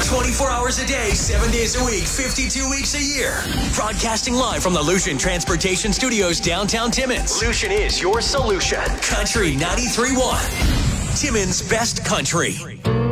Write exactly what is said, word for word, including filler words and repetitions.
twenty-four hours a day, seven days a week, fifty-two weeks a year. Broadcasting live from the Lucian Transportation Studios downtown Timmins. Lucian is your solution. Country ninety-three point one. Timmins' best country.